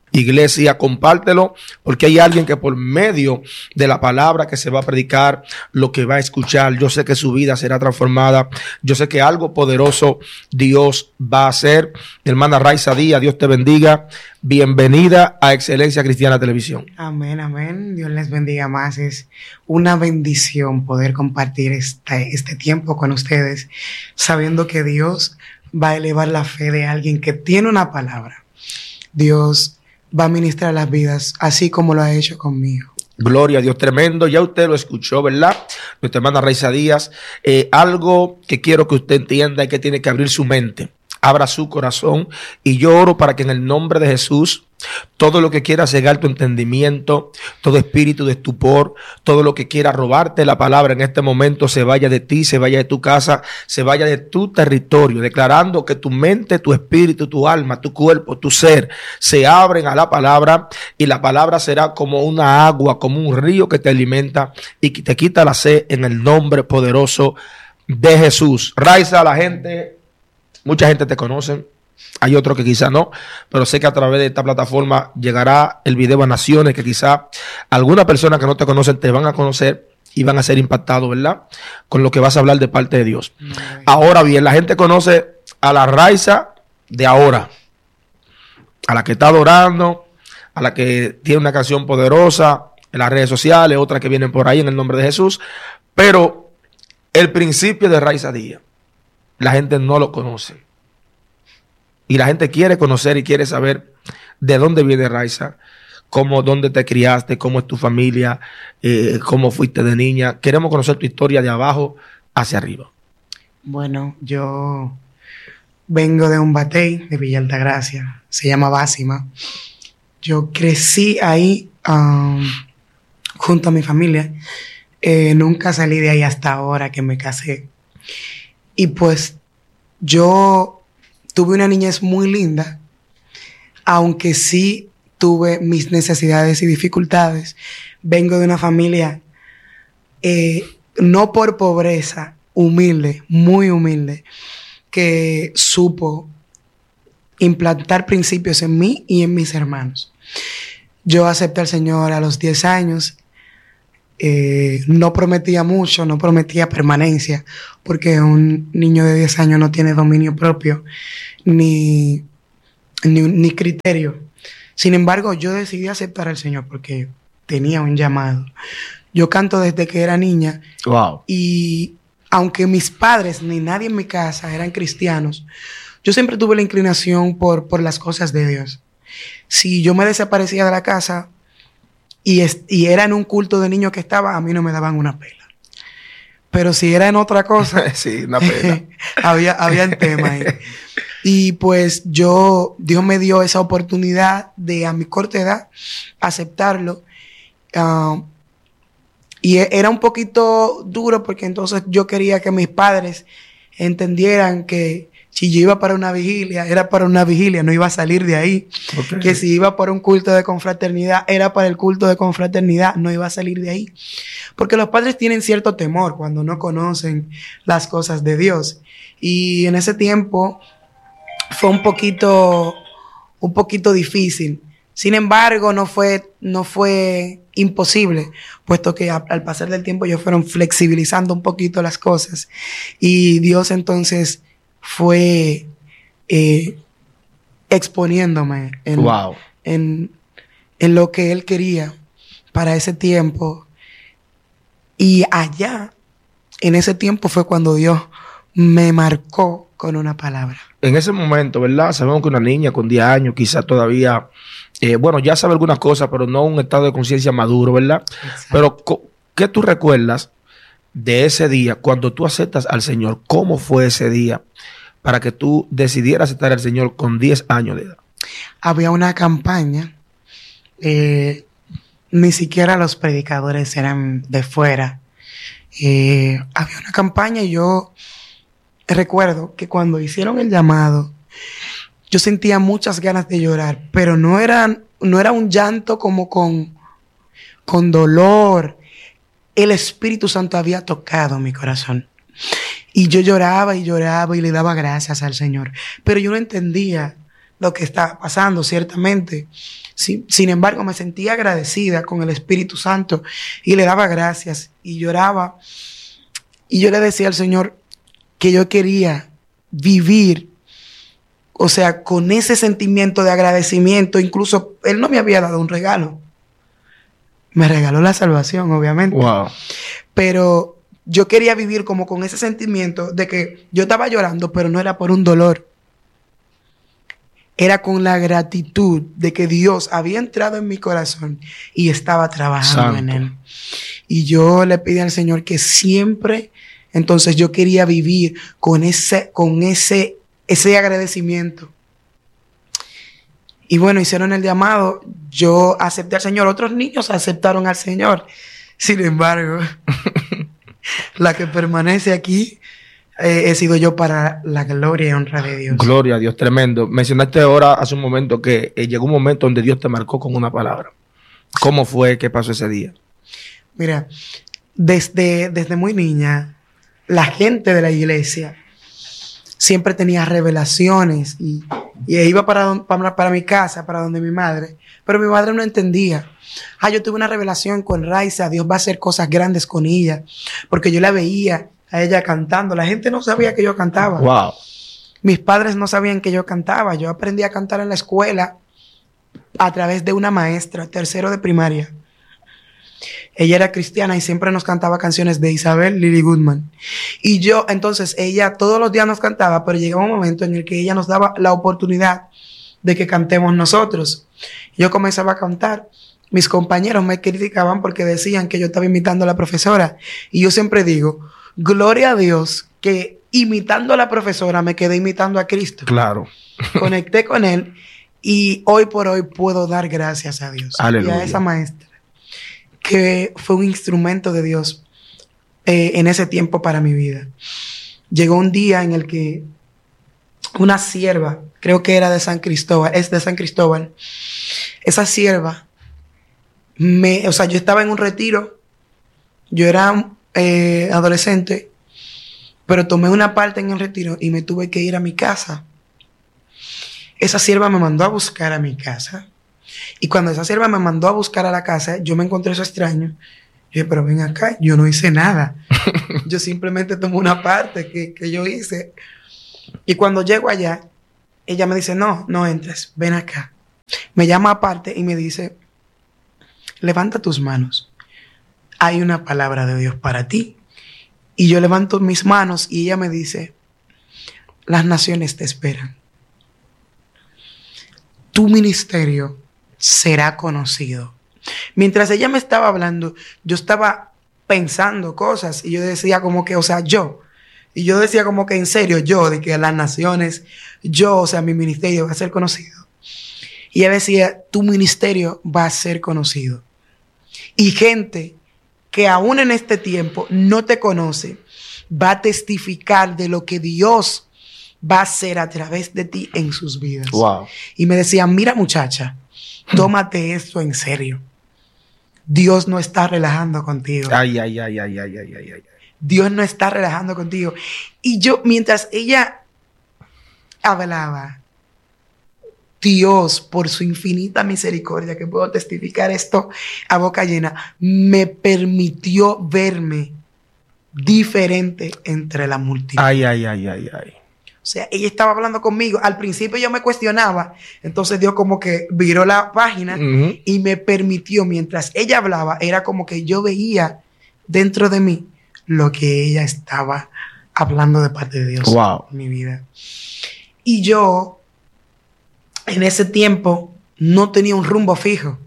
Iglesia, compártelo, porque hay alguien que por medio de la palabra que se va a predicar, lo que va a escuchar, yo sé que su vida será transformada. Yo sé que algo poderoso Dios va a hacer. Hermana Raiza Díaz, Dios te bendiga. Bienvenida a Excelencia Cristiana Televisión. Amén, amén. Dios les bendiga más. Es una bendición poder compartir este tiempo con ustedes, sabiendo que Dios va a elevar la fe de alguien que tiene una palabra. Dios va a ministrar las vidas, así como lo ha hecho conmigo. Gloria a Dios, tremendo. Ya usted lo escuchó, ¿verdad? Nuestra hermana Raiza Díaz. Algo que quiero que usted entienda es que tiene que abrir su mente, abra su corazón, y yo oro para que en el nombre de Jesús, todo lo que quiera cegar tu entendimiento, todo espíritu de estupor, todo lo que quiera robarte la palabra en este momento, se vaya de ti, se vaya de tu casa, se vaya de tu territorio, declarando que tu mente, tu espíritu, tu alma, tu cuerpo, tu ser, se abren a la palabra, y la palabra será como una agua, como un río que te alimenta y que te quita la sed en el nombre poderoso de Jesús. Raiza, la gente, mucha gente te conoce. Hay otros que quizá no, pero sé que a través de esta plataforma llegará el video a naciones que quizá algunas personas que no te conocen te van a conocer y van a ser impactados, ¿verdad? Con lo que vas a hablar de parte de Dios. Ahora bien, la gente conoce a la Raiza de ahora, a la que está adorando, a la que tiene una canción poderosa en las redes sociales, otras que vienen por ahí en el nombre de Jesús, pero el principio de Raiza Díaz, la gente no lo conoce. Y la gente quiere conocer y quiere saber de dónde viene Raiza, dónde te criaste, cómo es tu familia, cómo fuiste de niña. Queremos conocer tu historia de abajo hacia arriba. Bueno, yo vengo de un batey de Villa Altagracia, se llama Básima. Yo crecí ahí junto a mi familia. Nunca salí de ahí hasta ahora que me casé. Y pues yo tuve una niñez muy linda, aunque sí tuve mis necesidades y dificultades. Vengo de una familia, no por pobreza, humilde, muy humilde, que supo implantar principios en mí y en mis hermanos. Yo acepté al Señor a los 10 años. No prometía mucho, no prometía permanencia, porque un niño de 10 años no tiene dominio propio ni criterio. Sin embargo, yo decidí aceptar al Señor porque tenía un llamado. Yo canto desde que era niña. Wow. Y aunque mis padres ni nadie en mi casa eran cristianos, yo siempre tuve la inclinación por las cosas de Dios. Si yo me desaparecía de la casa y era en un culto de niños que estaba, a mí no me daban una pela. Pero si era en otra cosa, sí, una pela. había el tema ahí. Y pues Dios me dio esa oportunidad de a mi corta edad aceptarlo. Y era un poquito duro porque entonces yo quería que mis padres entendieran que si yo iba para una vigilia, era para una vigilia, no iba a salir de ahí. Okay. Que si iba para un culto de confraternidad, era para el culto de confraternidad, no iba a salir de ahí. Porque los padres tienen cierto temor cuando no conocen las cosas de Dios. Y en ese tiempo fue un poquito difícil. Sin embargo, no fue imposible, puesto que al pasar del tiempo ellos fueron flexibilizando un poquito las cosas. Y Dios entonces fue exponiéndome en lo que Él quería para ese tiempo. Y allá, en ese tiempo fue cuando Dios me marcó con una palabra. En ese momento, ¿verdad? Sabemos que una niña con 10 años quizás todavía, ya sabe algunas cosas, pero no un estado de conciencia maduro, ¿verdad? Exacto. Pero, ¿qué tú recuerdas de ese día cuando tú aceptas al Señor? ¿Cómo fue ese día para que tú decidieras aceptar al Señor con 10 años de edad? Había una campaña, ni siquiera los predicadores eran de fuera. Había una campaña y yo recuerdo que cuando hicieron el llamado, yo sentía muchas ganas de llorar, pero no era un llanto como con dolor. El Espíritu Santo había tocado mi corazón. Y yo lloraba y lloraba y le daba gracias al Señor. Pero yo no entendía lo que estaba pasando, ciertamente. Sí, sin embargo, me sentía agradecida con el Espíritu Santo y le daba gracias y lloraba. Y yo le decía al Señor que yo quería vivir, o sea, con ese sentimiento de agradecimiento. Incluso Él no me había dado un regalo. Me regaló la salvación, obviamente. Wow. Pero yo quería vivir como con ese sentimiento de que yo estaba llorando, pero no era por un dolor. Era con la gratitud de que Dios había entrado en mi corazón y estaba trabajando en él. Y yo le pedí al Señor que siempre, entonces yo quería vivir con ese agradecimiento. Y bueno, hicieron el llamado, yo acepté al Señor, otros niños aceptaron al Señor. Sin embargo, la que permanece aquí he sido yo para la gloria y honra de Dios. Gloria a Dios, tremendo. Mencionaste ahora hace un momento que llegó un momento donde Dios te marcó con una palabra. ¿Cómo fue? ¿Qué pasó ese día? Mira, desde muy niña, la gente de la iglesia siempre tenía revelaciones y iba para mi casa, para donde mi madre, pero mi madre no entendía. Yo tuve una revelación con Raiza, Dios va a hacer cosas grandes con ella, porque yo la veía a ella cantando. La gente no sabía que yo cantaba. Wow. Mis padres no sabían que yo cantaba. Yo aprendí a cantar en la escuela a través de una maestra, tercero de primaria. Ella era cristiana y siempre nos cantaba canciones de Isabel Lily Goodman. Y yo, entonces, ella todos los días nos cantaba, pero llegaba un momento en el que ella nos daba la oportunidad de que cantemos nosotros. Yo comenzaba a cantar. Mis compañeros me criticaban porque decían que yo estaba imitando a la profesora. Y yo siempre digo, gloria a Dios que imitando a la profesora me quedé imitando a Cristo. Claro. Conecté con Él y hoy por hoy puedo dar gracias a Dios. Aleluya. Y a esa maestra, que fue un instrumento de Dios en ese tiempo para mi vida. Llegó un día en el que una sierva, creo que era de San Cristóbal, es de San Cristóbal, esa sierva, yo estaba en un retiro, yo era adolescente, pero tomé una parte en el retiro y me tuve que ir a mi casa. Esa sierva me mandó a buscar a mi casa. Y cuando esa sierva me mandó a buscar a la casa, yo me encontré eso extraño. Yo dije, pero ven acá, yo no hice nada. Yo simplemente tomé una parte que yo hice. Y cuando llego allá, ella me dice, no entres, ven acá. Me llama aparte y me dice, levanta tus manos. Hay una palabra de Dios para ti. Y yo levanto mis manos y ella me dice, las naciones te esperan. Tu ministerio será conocido. Mientras ella me estaba hablando, yo estaba pensando cosas y yo decía como que, y yo decía como que en serio, de que las naciones, mi ministerio va a ser conocido. Y ella decía, tu ministerio va a ser conocido. Y gente que aún en este tiempo no te conoce, va a testificar de lo que Dios va a hacer a través de ti en sus vidas. Wow. Y me decían, mira muchacha, tómate esto en serio. Dios no está relajando contigo. Ay. Dios no está relajando contigo. Y yo, mientras ella hablaba, Dios, por su infinita misericordia, que puedo testificar esto a boca llena, me permitió verme diferente entre la multitud. Ay. O sea, ella estaba hablando conmigo. Al principio yo me cuestionaba. Entonces Dios como que viró la página y me permitió, mientras ella hablaba, era como que yo veía dentro de mí lo que ella estaba hablando de parte de Dios. Wow. En mi vida. Y yo, en ese tiempo, no tenía un rumbo fijo.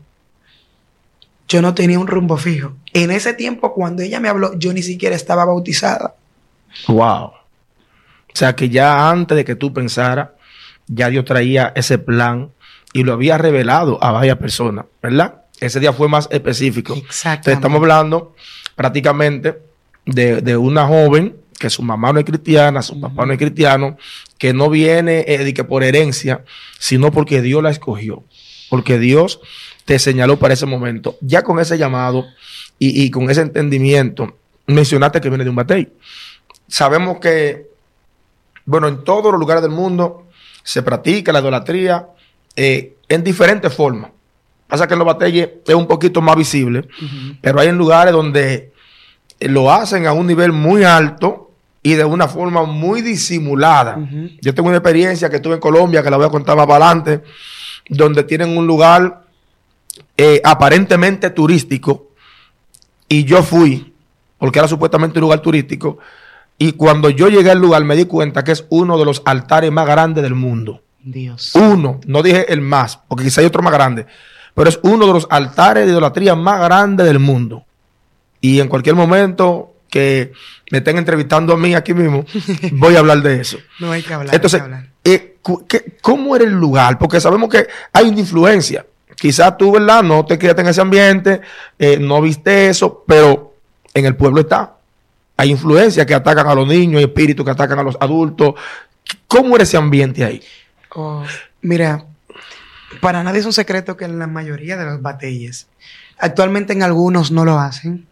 Yo no tenía un rumbo fijo. En ese tiempo, cuando ella me habló, yo ni siquiera estaba bautizada. Wow. O sea, que ya antes de que tú pensaras, ya Dios traía ese plan y lo había revelado a varias personas, ¿verdad? Ese día fue más específico. Exactamente. Entonces, estamos hablando prácticamente de una joven que su mamá no es cristiana, su papá no es cristiano, que no viene de que por herencia, sino porque Dios la escogió, porque Dios te señaló para ese momento. Ya con ese llamado y con ese entendimiento, mencionaste que viene de un batey. Sabemos que, bueno, en todos los lugares del mundo se practica la idolatría en diferentes formas. Pasa que en los batalles es un poquito más visible, pero hay en lugares donde lo hacen a un nivel muy alto y de una forma muy disimulada. Yo tengo una experiencia que tuve en Colombia, que la voy a contar más para adelante, donde tienen un lugar aparentemente turístico, y yo fui, porque era supuestamente un lugar turístico, y cuando yo llegué al lugar me di cuenta que es uno de los altares más grandes del mundo. Dios. Uno, no dije el más, porque quizá hay otro más grande, pero es uno de los altares de idolatría más grandes del mundo. Y en cualquier momento que me estén entrevistando a mí aquí mismo, voy a hablar de eso. No hay que hablar. Entonces, hay que hablar. ¿Cómo era el lugar? Porque sabemos que hay una influencia. Quizás tú, ¿verdad? No te criaste en ese ambiente, no viste eso, pero en el pueblo está. Hay influencias que atacan a los niños, hay espíritus que atacan a los adultos. ¿Cómo era ese ambiente ahí? Oh, mira, para nadie es un secreto que en la mayoría de los batalles, actualmente en algunos no lo hacen,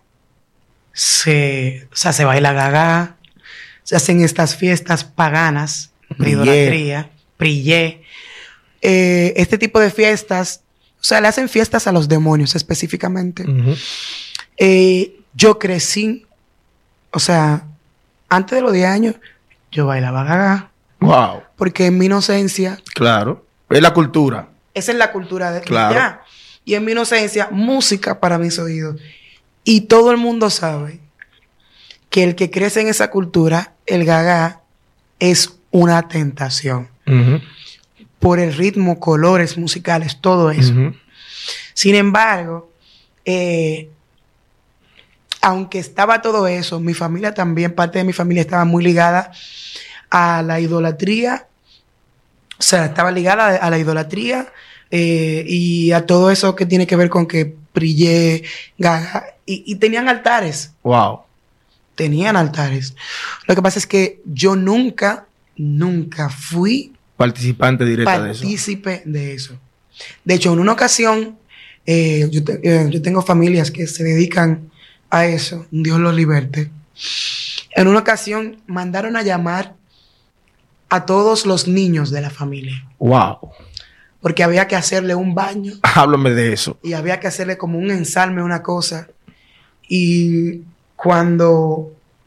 se baila gaga, se hacen estas fiestas paganas de idolatría, prillé. Este tipo de fiestas, o sea, le hacen fiestas a los demonios específicamente. Yo crecí, o sea, antes de los 10 años, yo bailaba gaga. Wow. Porque en mi inocencia... Claro. Es la cultura. Esa es la cultura de claro. Ya. Y en mi inocencia, música para mis oídos. Y todo el mundo sabe que el que crece en esa cultura, el gaga, es una tentación. Por el ritmo, colores musicales, todo eso. Sin embargo, aunque estaba todo eso, mi familia también, parte de mi familia estaba muy ligada a la idolatría. O sea, estaba ligada a la idolatría y a todo eso que tiene que ver con que brillé, gaga, y tenían altares. Wow. Tenían altares. Lo que pasa es que yo nunca fui participante directa de eso. Partícipe de eso. De hecho, en una ocasión, yo tengo familias que se dedican a eso, Dios los liberte. En una ocasión mandaron a llamar a todos los niños de la familia. Wow. Porque había que hacerle un baño. Háblame de eso. Y había que hacerle como un ensalme, una cosa. Y cuando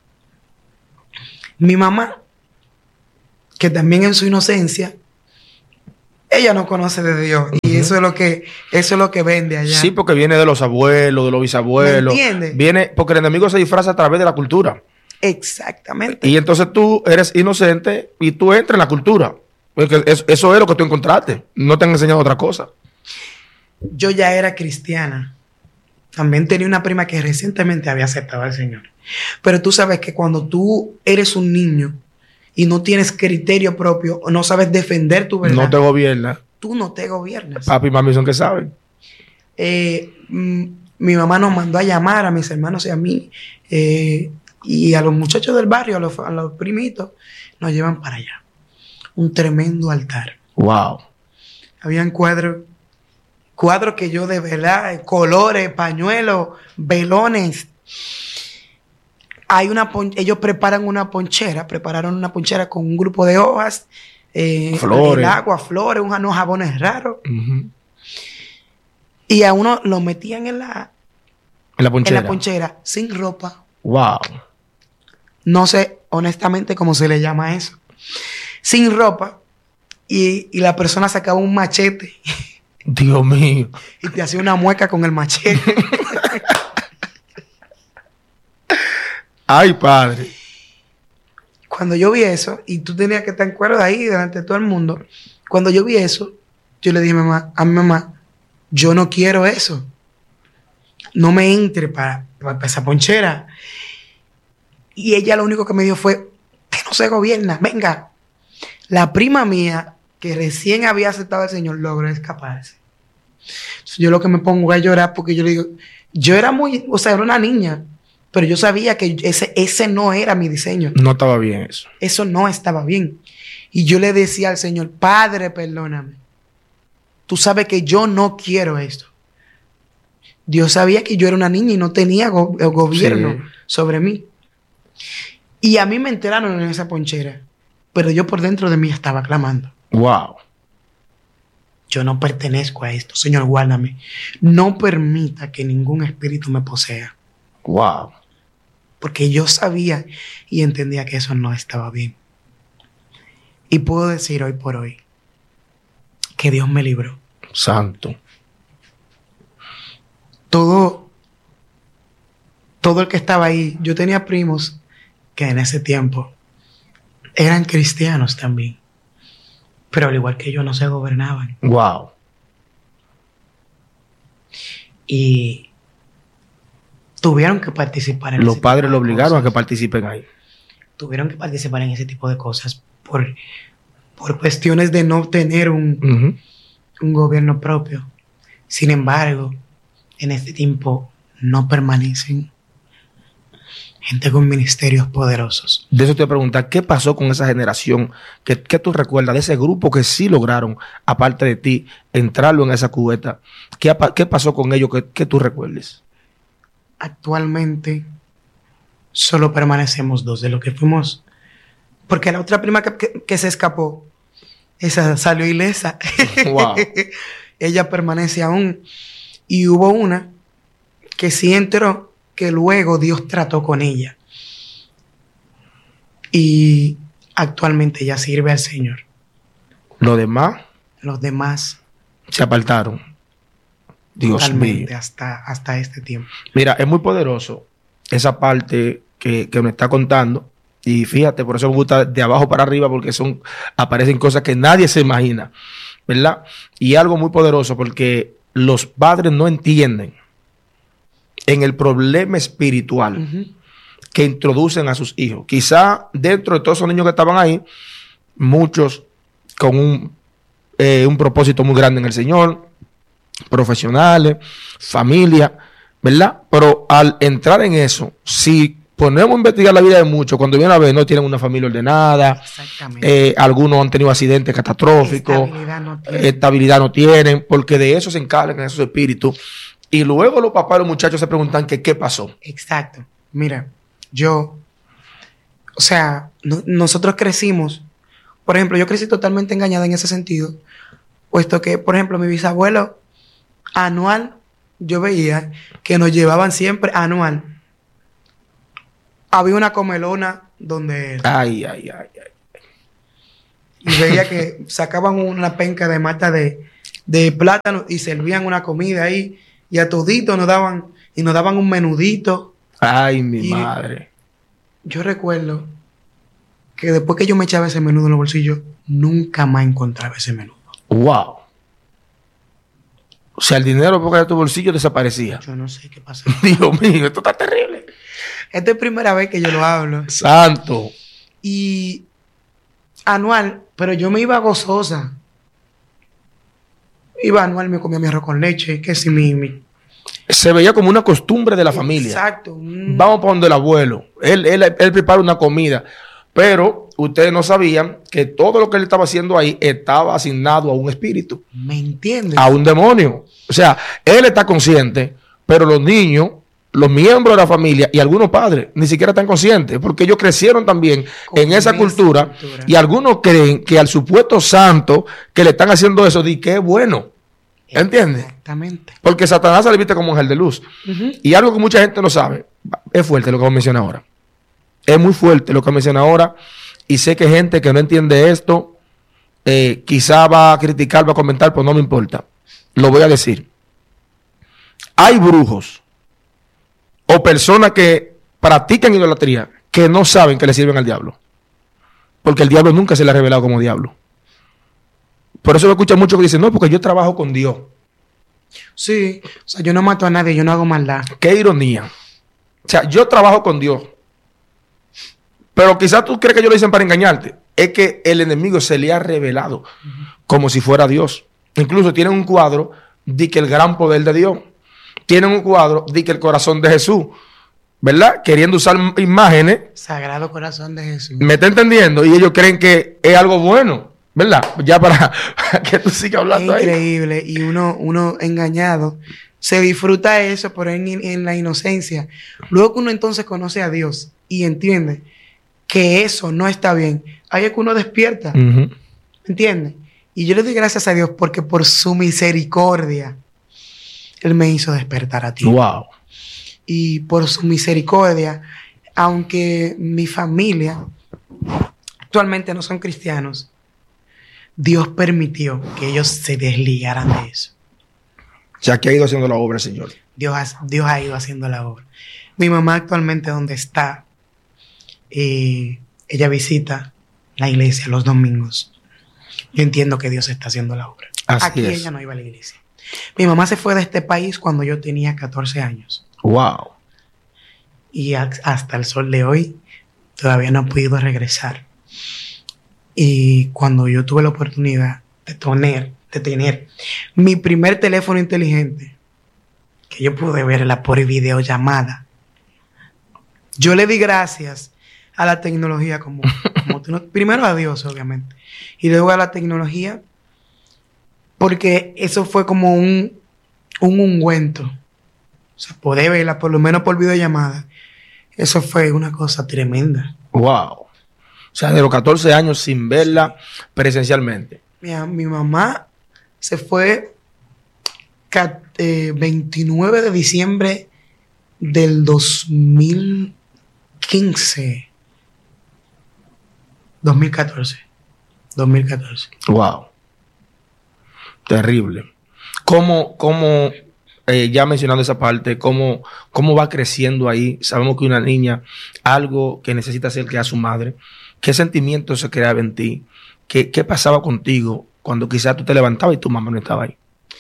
mi mamá, que también en su inocencia, ella no conoce de Dios. Y eso es lo que vende allá. Sí, porque viene de los abuelos, de los bisabuelos. ¿Me entiendes? Viene, porque el enemigo se disfraza a través de la cultura. Exactamente. Y entonces tú eres inocente y tú entras en la cultura. Porque eso es lo que tú encontraste. No te han enseñado otra cosa. Yo ya era cristiana. También tenía una prima que recientemente había aceptado al Señor. Pero tú sabes que cuando tú eres un niño y no tienes criterio propio o no sabes defender tu verdad, no te gobierna. Tú no te gobiernas. Papi y mami son que saben. Mi mamá nos mandó a llamar a mis hermanos y a mí y a los muchachos del barrio, a los primitos, nos llevan para allá. Un tremendo altar. Wow. Habían cuadros que yo de verdad, colores, pañuelos, velones. Ellos prepararon una ponchera con un grupo de hojas, flores, el agua, flores, unos jabones raros. Y a uno lo metían en la ponchera sin ropa. Wow. No sé honestamente cómo se le llama eso. Sin ropa. Y la persona sacaba un machete. Dios mío. Y te hacía una mueca con el machete. Ay, padre. Cuando yo vi eso, y tú tenías que estar en cuero de ahí delante de todo el mundo, cuando yo vi eso, yo le dije a mi mamá, yo no quiero eso. No me entre para esa ponchera. Y ella lo único que me dijo fue, que no se gobierna, venga. La prima mía, que recién había aceptado al Señor, logró escaparse. Entonces, yo lo que me pongo a llorar porque yo le digo, yo era era una niña, pero yo sabía que ese no era mi diseño. No estaba bien eso. Eso no estaba bien. Y yo le decía al Señor, Padre, perdóname. Tú sabes que yo no quiero esto. Dios sabía que yo era una niña y no tenía gobierno sobre mí. Y a mí me enteraron en esa ponchera. pero yo por dentro de mí estaba clamando. Wow. Yo no pertenezco a esto, Señor, guárdame. No permita que ningún espíritu me posea. Wow. Porque yo sabía y entendía que eso no estaba bien. Y puedo decir hoy por hoy que Dios me libró. Santo. Todo el que estaba ahí, yo tenía primos que en ese tiempo eran cristianos también, pero al igual que yo no se gobernaban. Wow. Y tuvieron que participar en Los padres lo obligaron a que participen ahí. Tuvieron que participar en ese tipo de cosas por cuestiones de no tener un gobierno propio. Sin embargo, en este tiempo no permanecen gente con ministerios poderosos. De eso te voy a preguntar, ¿qué pasó con esa generación? ¿Qué tú recuerdas de ese grupo que sí lograron, aparte de ti, entrarlo en esa cubeta? ¿Qué pasó con ellos que tú recuerdes? Actualmente solo permanecemos 2 de lo que fuimos, porque la otra prima que se escapó, esa salió ilesa. Wow. Ella permanece aún. Y hubo una que sí entró, que luego Dios trató con ella. Y actualmente ella sirve al Señor. Los demás se apartaron. Dios mío. Hasta este tiempo. Mira, es muy poderoso esa parte que me está contando. Y fíjate, por eso me gusta de abajo para arriba, porque aparecen cosas que nadie se imagina, ¿verdad? Y algo muy poderoso, porque los padres no entienden en el problema espiritual que introducen a sus hijos. Quizá dentro de todos esos niños que estaban ahí, muchos con un propósito muy grande en el Señor, profesionales, familia, ¿verdad? Pero al entrar en eso, si ponemos a investigar la vida de muchos, cuando vienen a ver, no tienen una familia ordenada, algunos han tenido accidentes catastróficos, estabilidad no tienen, porque de eso se encargan esos espíritus. Y luego los papás y los muchachos se preguntan que qué pasó. Exacto. Mira, nosotros crecimos, por ejemplo, yo crecí totalmente engañada en ese sentido, puesto que, por ejemplo, mi bisabuelo anual, yo veía que nos llevaban siempre anual. Había una comelona donde... Ay. Y veía que sacaban una penca de mata de plátano y servían una comida ahí. Y a todito nos daban un menudito. Ay, mi madre. Yo recuerdo que después que yo me echaba ese menudo en los bolsillos, nunca más encontraba ese menudo. Wow. O sea, el dinero porque de tu bolsillo desaparecía. Yo no sé qué pasó. Dios mío, esto está terrible. Esta es primera vez que yo lo hablo. Santo. Y anual, pero yo me iba gozosa. Iba anual, me comía mi arroz con leche, que si se veía como una costumbre de la familia. Exacto. Vamos para donde el abuelo. Él prepara una comida. Pero ustedes no sabían que todo lo que él estaba haciendo ahí estaba asignado a un espíritu. ¿Me entiendes? A un demonio. O sea, él está consciente, pero los niños, los miembros de la familia y algunos padres ni siquiera están conscientes, porque ellos crecieron también en esa cultura. Y algunos creen que al supuesto santo que le están haciendo eso, di que es bueno. ¿Entiendes? Exactamente. Porque Satanás se le viste como ángel de luz. Y algo que mucha gente no sabe, es fuerte lo que vamos a mencionar ahora. Es muy fuerte lo que menciona ahora. Y sé que hay gente que no entiende esto, quizá va a criticar, va a comentar, pues no me importa. Lo voy a decir. Hay brujos o personas que practican idolatría que no saben que le sirven al diablo. Porque el diablo nunca se le ha revelado como diablo. Por eso me escuchan muchos que dicen, no, porque yo trabajo con Dios. Sí, o sea, yo no mato a nadie, yo no hago maldad. Qué ironía. O sea, yo trabajo con Dios. Pero quizás tú crees que ellos lo dicen para engañarte. Es que el enemigo se le ha revelado como si fuera Dios. Incluso tienen un cuadro de que el gran poder de Dios. Tienen un cuadro de que el corazón de Jesús. ¿Verdad? Queriendo usar imágenes. Sagrado corazón de Jesús. ¿Me está entendiendo? Y ellos creen que es algo bueno. ¿Verdad? Ya para que tú sigas hablando ahí. Es increíble. Y uno engañado se disfruta eso, pero en la inocencia. Luego que uno entonces conoce a Dios y entiende que eso no está bien, ahí es que uno despierta. ¿Entiendes? Y yo le doy gracias a Dios porque por su misericordia Él me hizo despertar a ti. Wow. Y por su misericordia, aunque mi familia actualmente no son cristianos, Dios permitió que ellos se desligaran de eso. Ya que ha ido haciendo la obra, Señor. Dios ha ido haciendo la obra. Mi mamá actualmente donde está, ella visita la iglesia los domingos. Yo entiendo que Dios está haciendo la obra. Así Aquí es. ella no iba a la iglesia. Mi mamá se fue de este país cuando yo tenía 14 años. Wow. Y hasta el sol de hoy todavía no ha podido regresar. Y cuando yo tuve la oportunidad de tener mi primer teléfono inteligente, que yo pude verla por videollamada, yo le di gracias a la tecnología como primero a Dios, obviamente, y luego a la tecnología, porque eso fue como un ungüento. O sea, poder verla por lo menos por videollamada, eso fue una cosa tremenda. Wow. O sea, de los 14 años sin verla presencialmente. Mira, mi mamá se fue 29 de diciembre del 2015. 2014. Wow. Terrible. ¿Cómo ya mencionando esa parte, cómo va creciendo ahí? Sabemos que una niña, algo que necesita hacer que a su madre. ¿Qué sentimiento se creaba en ti? ¿Qué pasaba contigo cuando quizás tú te levantabas y tu mamá no estaba ahí?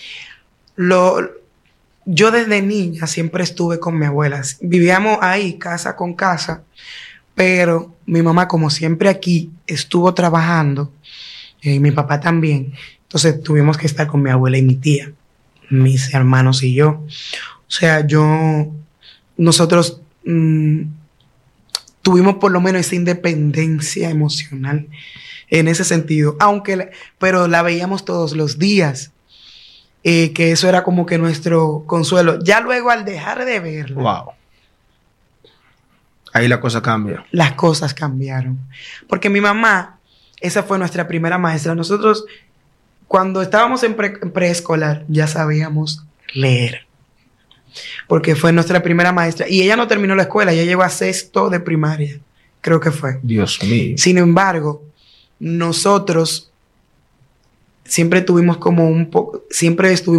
Yo desde niña siempre estuve con mi abuela. Vivíamos ahí, casa con casa, pero mi mamá, como siempre aquí, estuvo trabajando, y mi papá también. Entonces tuvimos que estar con mi abuela y mi tía, mis hermanos y yo. O sea, nosotros tuvimos por lo menos esa independencia emocional en ese sentido, pero la veíamos todos los días, que eso era como que nuestro consuelo. Ya luego al dejar de verla, Wow. Ahí la cosa cambia. las cosas cambiaron. Porque mi mamá, esa fue nuestra primera maestra. Nosotros, cuando estábamos en preescolar, ya sabíamos leer. Porque fue nuestra primera maestra. Y ella no terminó la escuela, ella llegó a 6º de primaria, creo que fue. Dios mío. Sin embargo, nosotros siempre tuvimos como siempre estuvimos